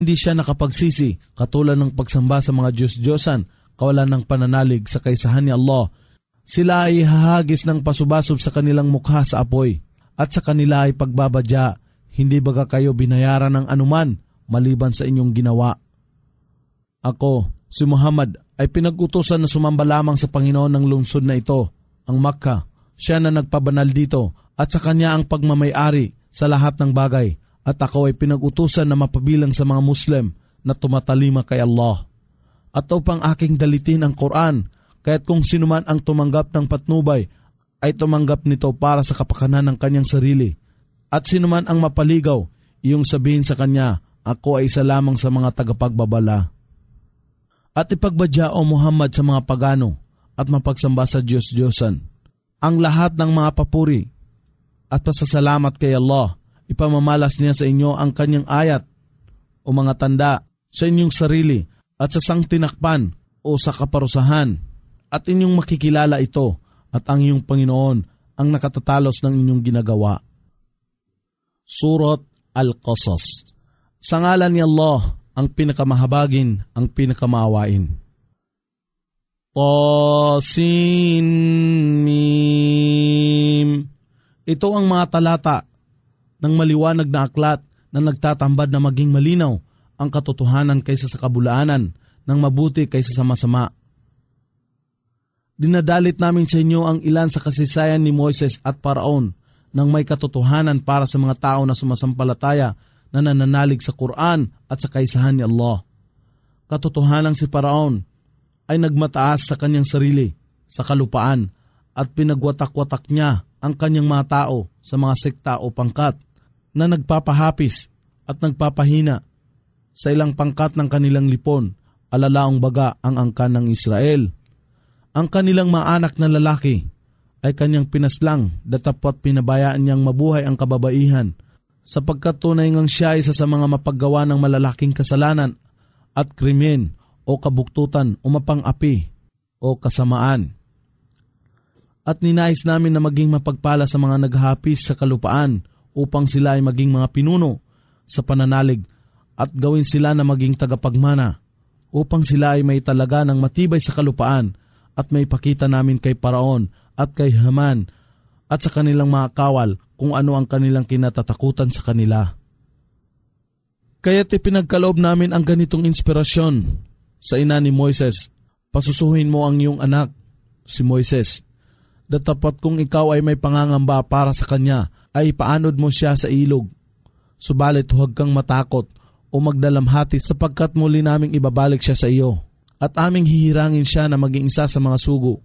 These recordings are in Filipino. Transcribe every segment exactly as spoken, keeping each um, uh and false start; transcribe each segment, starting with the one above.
Hindi siya nakapagsisi katulad ng pagsamba sa mga Diyos-Diyosan, kawalan ng pananalig sa kaisahan ni Allah. Sila ay hahagis ng pasubasob sa kanilang mukha sa apoy, at sa kanila ay pagbabadya. Hindi baga kayo binayaran ng anuman maliban sa inyong ginawa? Ako, si Muhammad, ay pinag-utusan na sumamba lamang sa Panginoon ng lungsod na ito, ang Makkah. Siya na nagpabanal dito, at sa kanya ang pagmamay-ari sa lahat ng bagay. At ako ay pinag-utusan na mapabilang sa mga Muslim na tumatalima kay Allah. At upang aking dalitin ang Quran, kaya't kung sinuman ang tumanggap ng patnubay, ay tumanggap nito para sa kapakanan ng kanyang sarili. At sinuman ang mapaligaw, iyong sabihin sa kanya, ako ay isa lamang sa mga tagapagbabala. At ipagbadya o Muhammad sa mga pagano at mapagsamba sa Diyos-Diyosan ang lahat ng mga papuri at pasasalamat kay Allah. Ipamamalas niya sa inyo ang kanyang ayat o mga tanda sa inyong sarili at sa sangtinakpan o sa kaparusahan, at inyong makikilala ito at ang iyong Panginoon ang nakatatalos ng inyong ginagawa. Surat Al-Qasas. Sa ngalan ni Allah, ang pinakamahabagin, ang pinakamaawain. Tasin Mim. Ito ang mga talata ng maliwanag na aklat na nagtatambad na maging malinaw ang katotohanan kaysa sa kabulaanan, ng mabuti kaysa sa masama. Dinadalit namin sa inyo ang ilan sa kasaysayan ni Moises at Paraon nang may katotohanan para sa mga tao na sumasampalataya na nananalig sa Quran at sa kaisahan ni Allah. Katotohanan si Paraon ay nagmataas sa kanyang sarili, sa kalupaan, at pinagwatak-watak niya ang kanyang mga tao sa mga sekta o pangkat na nagpapahapis at nagpapahina sa ilang pangkat ng kanilang lipon, alalaong baga ang angkan ng Israel. Ang kanilang mga anak na lalaki ay kanyang pinaslang, datapwat pinabayaan niyang mabuhay ang kababaihan, sapagkat tunay ngang siya isa sa mga mapaggawa ng malalaking kasalanan at krimen o kabuktutan o mapang-api o kasamaan. At ninais namin na maging mapagpala sa mga naghapis sa kalupaan upang sila ay maging mga pinuno sa pananalig at gawin sila na maging tagapagmana upang sila ay may talaga ng matibay sa kalupaan at may pakita namin kay Paraon at kay Haman at sa kanilang mga kawal kung ano ang kanilang kinatatakutan sa kanila. Kaya't ipinagkaloob namin ang ganitong inspirasyon sa ina ni Moises. Pasusuhin mo ang iyong anak, si Moises. Datapat kung ikaw ay may pangangamba para sa kanya, ay paanod mo siya sa ilog. Subalit huwag kang matakot o magdalamhati sapagkat muli naming ibabalik siya sa iyo at aming hihirangin siya na maging isa sa mga sugo.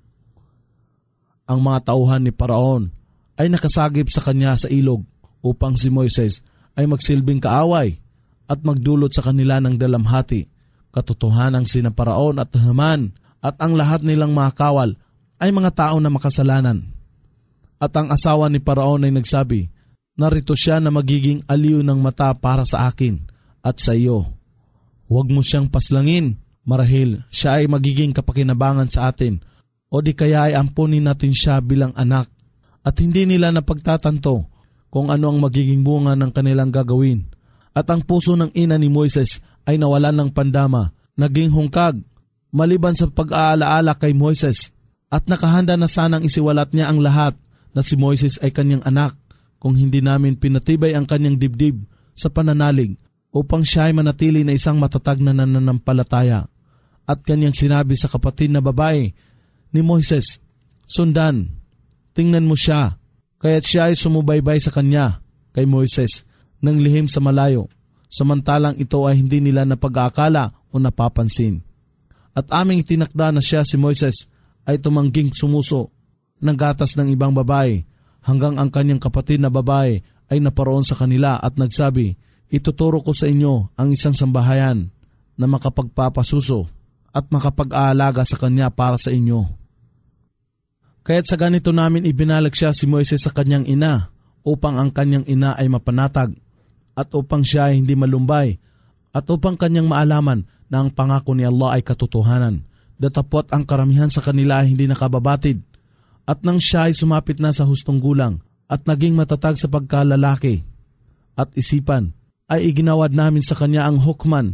Ang mga tauhan ni Paraon ay nakasagip sa kanya sa ilog upang si Moises ay magsilbing kaaway at magdulot sa kanila ng dalamhati. Katotohanang sina Paraon at Haman at ang lahat nilang mga kawal ay mga tao na makasalanan. At ang asawa ni Paraon ay nagsabi, narito siya na magiging aliw ng mata para sa akin at sa iyo. Huwag mo siyang paslangin, marahil siya ay magiging kapakinabangan sa atin, o di kaya ay ampunin natin siya bilang anak. At hindi nila napagtatanto kung ano ang magiging bunga ng kanilang gagawin. At ang puso ng ina ni Moises ay nawalan ng pandama, naging hungkag, maliban sa pag-aalaala kay Moises, at nakahanda na sanang isiwalat niya ang lahat na si Moises ay kanyang anak kung hindi namin pinatibay ang kanyang dibdib sa pananalig upang siya ay manatili na isang matatag na nananampalataya. At kanyang sinabi sa kapatid na babae ni Moises, sundan, tingnan mo siya, kaya't siya ay sumubaybay sa kanya, kay Moises, nang lihim sa malayo, samantalang ito ay hindi nila napag-aakala o napapansin. At aming itinakda na siya si Moises ay tumangging sumuso ng gatas ng ibang babae hanggang ang kanyang kapatid na babae ay naparoon sa kanila at nagsabi, ituturo ko sa inyo ang isang sambahayan na makapagpapasuso at makapag-aalaga sa kanya para sa inyo. Kaya't sa ganito namin ibinalag siya si Moises sa kanyang ina upang ang kanyang ina ay mapanatag at upang siya ay hindi malumbay at upang kanyang maalaman na ang pangako ni Allah ay katotohanan. Datapwat ang karamihan sa kanila ay hindi nakababatid. At nang siya ay sumapit na sa hustong gulang at naging matatag sa pagkalalaki at isipan, ay iginawad namin sa kanya ang hukman